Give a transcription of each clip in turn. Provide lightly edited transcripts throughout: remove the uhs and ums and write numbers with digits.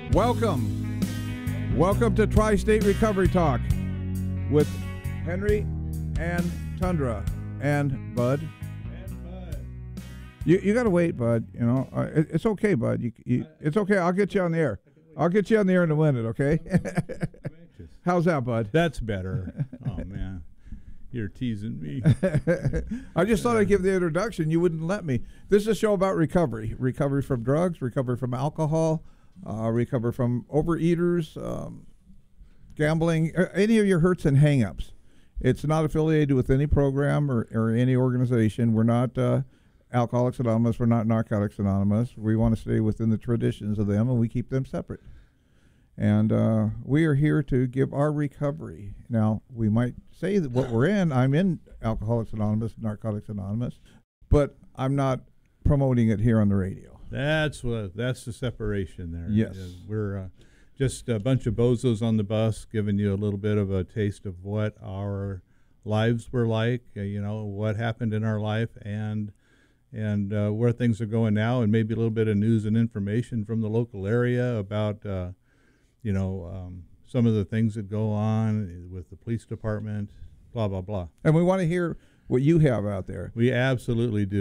Welcome. Welcome to Tri-State Recovery Talk with Henry and Tundra and Bud. You got to wait, Bud. You know, it's okay, Bud. It's okay. I'll get you on the air. I'll get you on the air in a minute, okay? How's that, Bud? That's better. Oh, man. You're teasing me. I just thought I'd give the introduction. You wouldn't let me. This is a show about recovery. Recovery from drugs, recovery from alcohol, recover from overeaters, gambling, any of your hurts and hang-ups. It's not affiliated with any program or any organization. We're not Alcoholics Anonymous. We're not Narcotics Anonymous. We want to stay within the traditions of them, and we keep them separate. And we are here to give our recovery. Now, we might say that what we're in, I'm in Alcoholics Anonymous, Narcotics Anonymous, but I'm not promoting it here on the radio. That's the separation there. Yes. We're just a bunch of bozos on the bus giving you a little bit of a taste of what our lives were like, what happened in our life, and where things are going now, and maybe a little bit of news and information from the local area about some of the things that go on with the police department, blah, blah, blah. And we want to hear what you have out there. We absolutely do.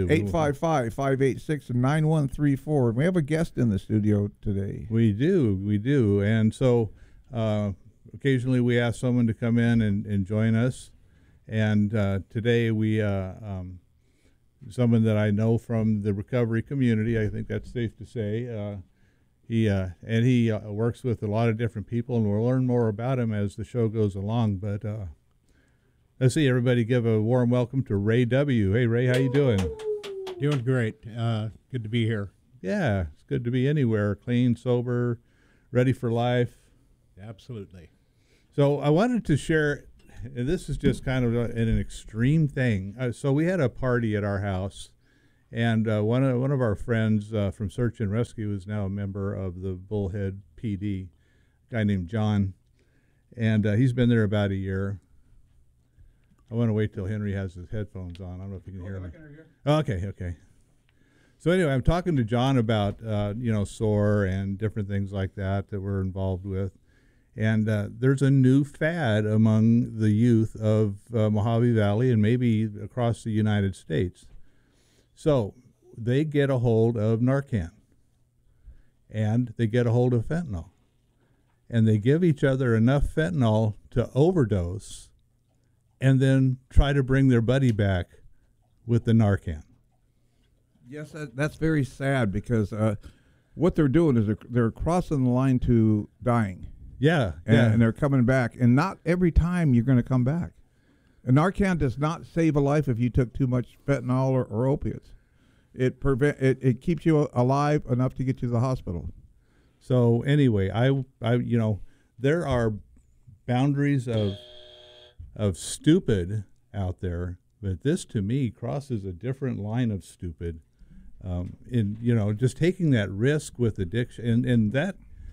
855-586-9134. We have a guest in the studio today. We do. And so occasionally we ask someone to come in and join us. And today we someone that I know from the recovery community, I think that's safe to say. He works with a lot of different people, and we'll learn more about him as the show goes along. But let's see, everybody give a warm welcome to Ray W. Hey, Ray, how you doing? Doing great. Good to be here. Yeah, it's good to be anywhere, clean, sober, ready for life. Absolutely. So I wanted to share, and this is just kind of an extreme thing. So we had a party at our house. And one of our friends from Search and Rescue is now a member of the Bullhead PD, a guy named John, and he's been there about a year. I want to wait till Henry has his headphones on. I don't know if you can hear me. Okay. So anyway, I'm talking to John about SOAR and different things like that we're involved with, and there's a new fad among the youth of Mojave Valley and maybe across the United States. So they get a hold of Narcan, and they get a hold of fentanyl, and they give each other enough fentanyl to overdose and then try to bring their buddy back with the Narcan. Yes, that's very sad because what they're doing is they're crossing the line to dying. Yeah. And they're coming back, and not every time you're going to come back. And Narcan does not save a life if you took too much fentanyl or opiates. It keeps you alive enough to get you to the hospital. So anyway, I there are boundaries of stupid out there, but this to me crosses a different line of stupid. Just taking that risk with addiction and that.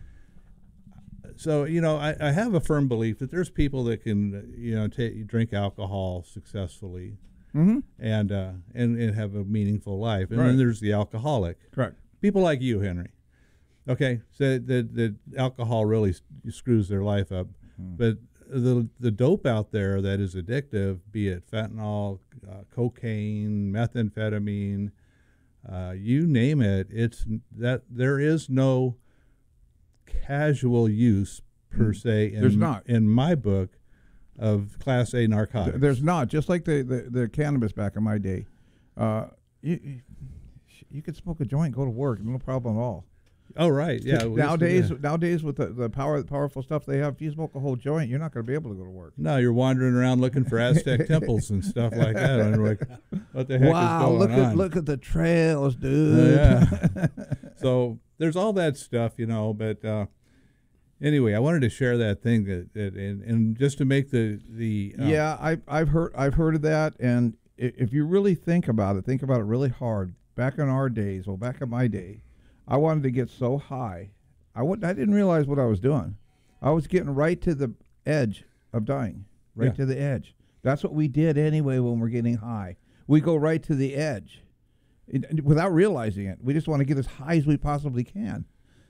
So, I have a firm belief that there's people that can, drink alcohol successfully and have a meaningful life. And then there's the alcoholic. Correct. People like you, Henry. Okay, so the alcohol really screws their life up. But the dope out there that is addictive, be it fentanyl, cocaine, methamphetamine, you name it, it's that there is no casual use per se in my book of Class A narcotics. There's not. Just like the cannabis back in my day. You could smoke a joint, go to work, no problem at all. Oh, right. Yeah. Nowadays with the powerful stuff they have, if you smoke a whole joint, you're not going to be able to go to work. No, you're wandering around looking for Aztec temples and stuff like that. And like, what the heck is going on? Look at the trails, dude. Yeah. So there's all that stuff, but anyway, I wanted to share that thing and just to make I've heard of that, and if you really think about it really hard. Back in our days, back in my day, I wanted to get so high, I didn't realize what I was doing. I was getting right to the edge of dying, to the edge. That's what we did anyway when we're getting high. We go right to the edge. Without realizing it. We just want to get as high as we possibly can.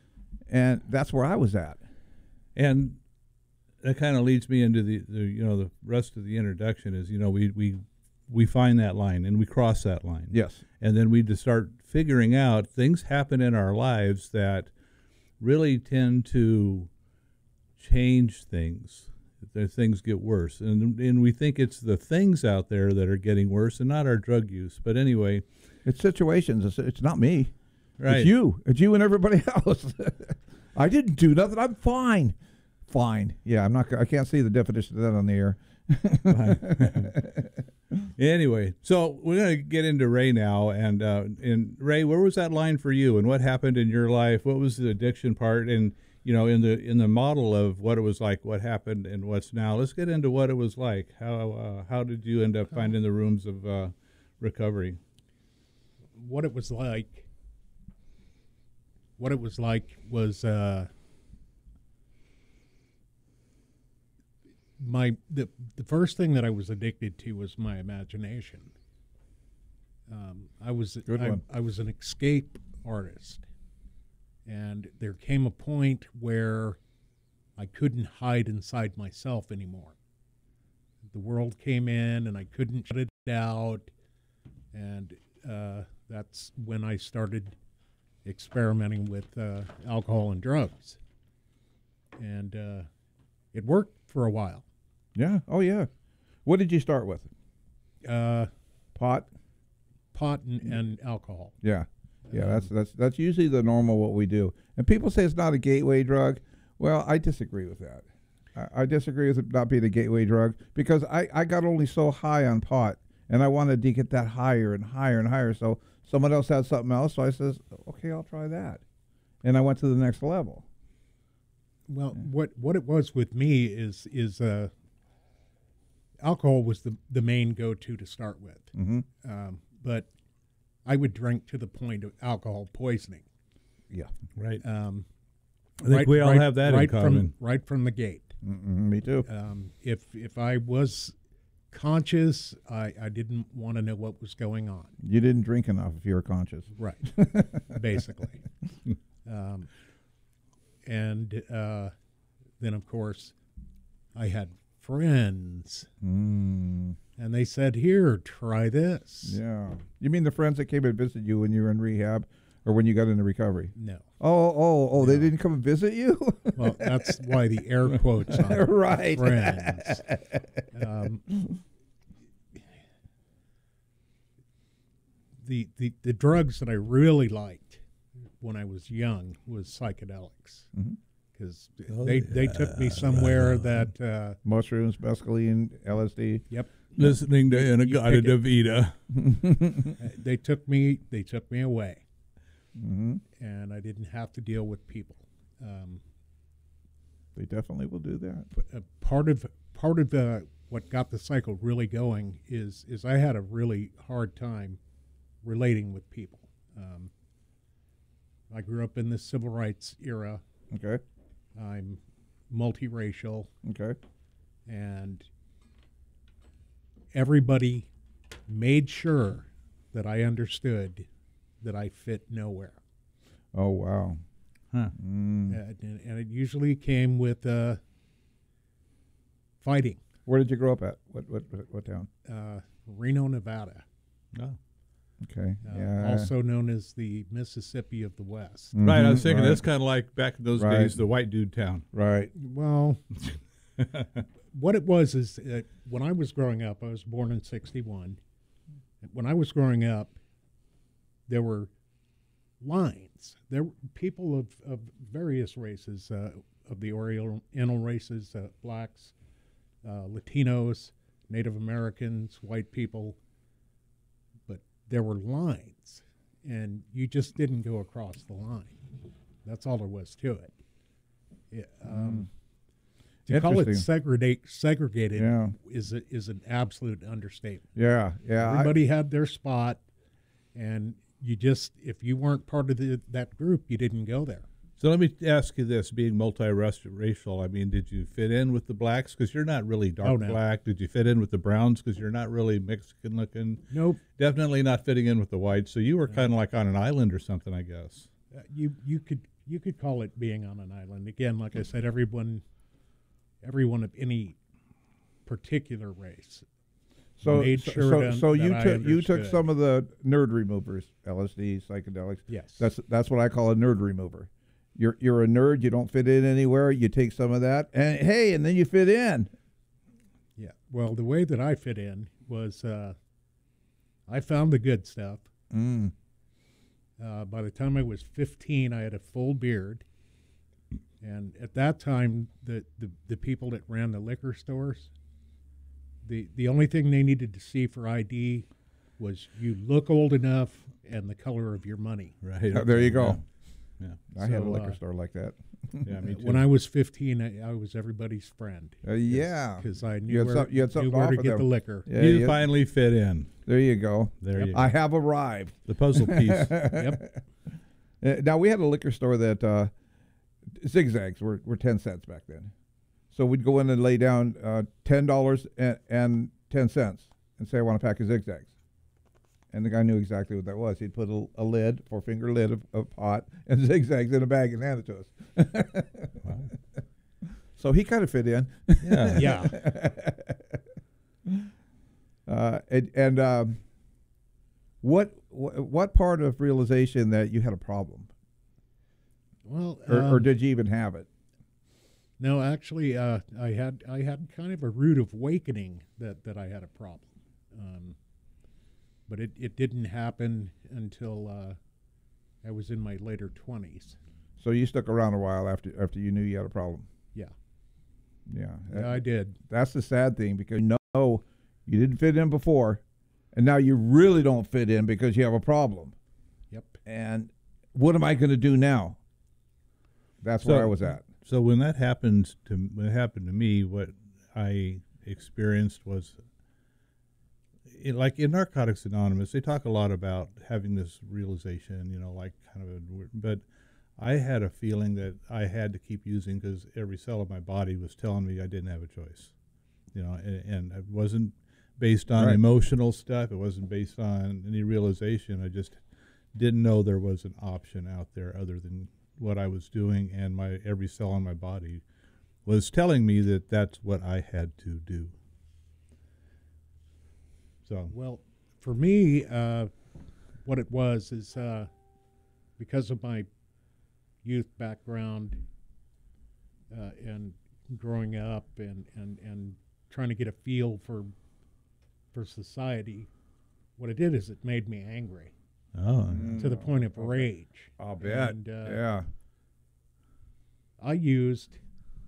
And that's where I was at. And that kind of leads me into the rest of the introduction is, we find that line and we cross that line. Yes. And then we just start figuring out things happen in our lives that really tend to change things. Things get worse. And we think it's the things out there that are getting worse and not our drug use. But anyway. It's situations. It's not me. Right. It's you. It's you and everybody else. I didn't do nothing. I'm fine. Fine. Yeah, I'm not. I can't see the definition of that on the air. Anyway, so we're going to get into Ray now. And Ray, where was that line for you? And what happened in your life? What was the addiction part? And in the model of what it was like, what happened, and what's now. Let's get into what it was like. How did you end up finding the rooms of recovery? What it was like was the first thing that I was addicted to was my imagination. I was an escape artist, and there came a point where I couldn't hide inside myself anymore. The world came in, and I couldn't shut it out, and that's when I started experimenting with alcohol and drugs, and it worked for a while. Yeah. Oh, yeah. What did you start with? Pot. Pot and alcohol. Yeah. Yeah. That's usually the normal what we do. And people say it's not a gateway drug. Well, I disagree with that. I disagree with it not being a gateway drug because I got only so high on pot, and I wanted to get that higher and higher and higher. So someone else had something else, so I says, okay, I'll try that. And I went to the next level. Well, what it was with me is alcohol was the main go-to to start with. Mm-hmm. But I would drink to the point of alcohol poisoning. Yeah. Right. I think we all have that in common. Right from the gate. Me too. If I was conscious, I didn't want to know what was going on. You didn't drink enough if you were conscious. Right. Basically. And then, of course, I had friends, and they said, "Here, try this." Yeah. You mean the friends that came and visited you when you were in rehab or when you got into recovery? No. Oh, No. They didn't come and visit you? Well, that's why the air quotes on right. friends. The drugs that I really liked when I was young was psychedelics, because they took me somewhere that Mushrooms, mescaline, LSD. Yep. Listening to Inagata Davida. They took me away, Mm-hmm. and I didn't have to deal with people. They definitely will do that. Part of what got the cycle really going is I had a really hard time relating with people. I grew up in the civil rights era. Okay. I'm multiracial, Okay. and everybody made sure that I understood that I fit nowhere. Oh, wow. Huh. And it usually came with fighting. Where did you grow up at? What town? Reno, Nevada. Oh. Okay. Yeah. Also known as the Mississippi of the West. Right, I was thinking right. that's kind of like back in those Right. days, the white dude town. Right. Well, what it was is when I was growing up, I was born in '61. When I was growing up, there were lines. There were people of various races, of the Oriental races, blacks, Latinos, Native Americans, white people. But there were lines, and you just didn't go across the line. That's all there was to it. To call it segregated Yeah. is an absolute understatement. Yeah. Yeah. Everybody had their spot, and you just, if you weren't part of that group, you didn't go there. So let me ask you this, being multiracial, I mean, did you fit in with the blacks? Because you're not really dark no. black. Did you fit in with the browns? Because you're not really Mexican looking. Nope. Definitely not fitting in with the whites. So you were kind of like on an island or something, I guess. You could You could call it being on an island. Again, like I said, everyone of any particular race. So made sure so you that took I understood. some of the nerd removers, LSD, psychedelics. Yes. That's what I call a nerd remover. You're a nerd. You don't fit in anywhere. You take some of that, and hey, and then you fit in. Yeah. Well, the way that I fit in was I found the good stuff. Mm. By the time I was 15, I had a full beard. And at that time, the people that ran the liquor stores, the only thing they needed to see for ID was you look old enough and the color of your money. Right. There you go. Yeah. I had a liquor store like that. Yeah, me too. When I was 15, I was everybody's friend. Yeah. Because I You knew had where, some- you had something knew where to to offer get them. the liquor. Yeah, You yeah. finally fit in. There you go. There you go. I have arrived. The puzzle piece. Yep. Now we had a liquor store that zigzags were 10 cents back then. So we'd go in and lay down $10 and 10 cents and say, I want a pack of zigzags. And the guy knew exactly what that was. He'd put a lid, 4-finger lid of pot and zigzags in a bag and hand it to us. Wow. So he kind of fit in. Yeah. Yeah. What part of realization that you had a problem, Well, or did you even have it? no, actually, I had kind of a rude awakening that I had a problem. But it didn't happen until I was in my later 20s. So you stuck around a while after you knew you had a problem. Yeah. Yeah. Yeah, I did. That's the sad thing, because you know you didn't fit in before, and now you really don't fit in because you have a problem. Yep. And what am I going to do now? That's where I was at. So when it happened to me, what I experienced was, like in Narcotics Anonymous, they talk a lot about having this realization, like kind of but I had a feeling that I had to keep using because every cell of my body was telling me I didn't have a choice, and it wasn't based on emotional stuff. It wasn't based on any realization. I just didn't know there was an option out there other than what I was doing, and every cell in my body was telling me that that's what I had to do. So, Well, for me, what it was is because of my youth background and growing up and trying to get a feel for society, what it did is it made me angry to the point of rage. I'll bet. And, yeah. I used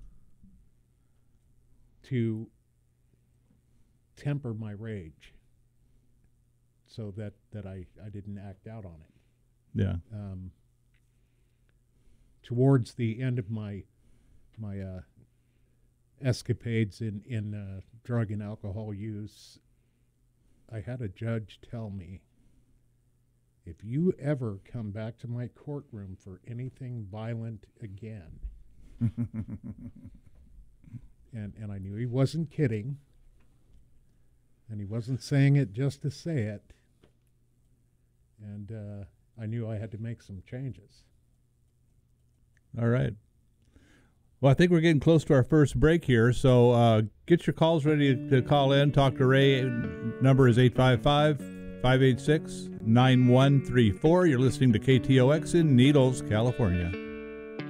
to temper my rage so that I didn't act out on it. yeah. Towards the end of my escapades in drug and alcohol use, I had a judge tell me, if you ever come back to my courtroom for anything violent again, and I knew he wasn't kidding, and he wasn't saying it just to say it, and I knew I had to make some changes. All right. Well, I think we're getting close to our first break here, so get your calls ready to call in. Talk to Ray. Number is 855-586-9134. You're listening to KTOX in Needles, California.